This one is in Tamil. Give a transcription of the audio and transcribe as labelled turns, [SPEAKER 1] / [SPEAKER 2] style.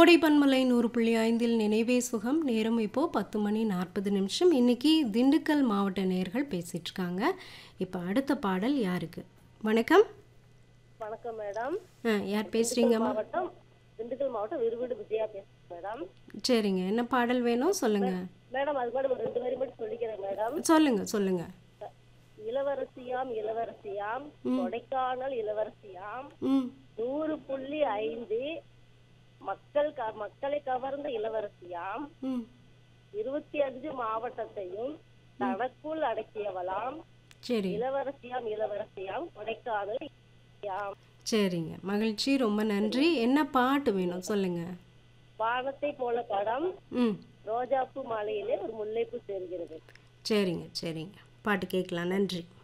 [SPEAKER 1] கோடை பன்மலை 100.5 நினைவே சுகம். நேரம் இப்போ 10 மணி 40 நிமிஷம். இன்னைக்கு திண்டுக்கல் மாவட்ட நேயர்கள் பேசிட்டு இருக்காங்க. இப்போ அடுத்த பாடல் யாருக்கு? வணக்கம்.
[SPEAKER 2] வணக்கம் மேடம்.
[SPEAKER 1] யார் பேசுறீங்கம்மா?
[SPEAKER 2] திண்டுக்கல் மாவட்டம் விருவீடு விஜயா பேசுறேன் மேடம்.
[SPEAKER 1] சரிங்க, என்ன பாடல் வேணும் சொல்லுங்க.
[SPEAKER 2] மேடம் அது கூட ஒரு 2 வரி மட்டும் சொல்லிக்கிறேன் மேடம்.
[SPEAKER 1] சொல்லுங்க சொல்லுங்க.
[SPEAKER 2] இளவரசியாம் இளவரசியாம் கொடைக்கானல் இளவரசியாம்
[SPEAKER 1] ம்
[SPEAKER 2] 100.5 மக்களை கவர்ந்த இளவரசியாம்
[SPEAKER 1] ம்
[SPEAKER 2] 25 மாவட்டத்தையும் தனக்குள் அடக்கியவளாம்
[SPEAKER 1] சரி
[SPEAKER 2] இளவரசியாம் இளவரசியாம் கொடைக்கானல் இளவரசியாம்.
[SPEAKER 1] சரிங்க, மகிழ்ச்சி, ரொம்ப நன்றி. என்ன பாட்டு வேணும் சொல்லுங்க.
[SPEAKER 2] வானத்தை போல படம்,
[SPEAKER 1] ம்
[SPEAKER 2] ரோஜாப்பூ மாலையிலே ஒரு முல்லைப்பூ சேர்கிறது.
[SPEAKER 1] சரிங்க சரிங்க, பாட்டு கேட்கலாம். நன்றி.